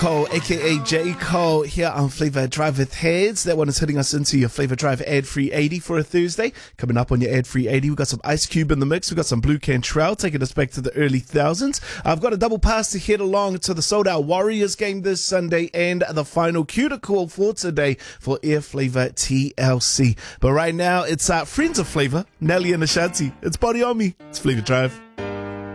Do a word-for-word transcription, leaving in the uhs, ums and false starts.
Cole, aka J. Cole, here on Flavor Drive with Heads. That one is hitting us into your Flavor Drive ad-free eighty for a Thursday. Coming up on your ad-free eighty, we've got some Ice Cube in the mix. We've got some Blue Cantrell taking us back to the early thousands. I've got a double pass to head along to the sold-out Warriors game this Sunday and the final cue to call for today for Air Flavor T L C. But right now, it's uh, Friends of Flavor, Nelly and Ashanti. It's Body On Me. It's Flavor Drive.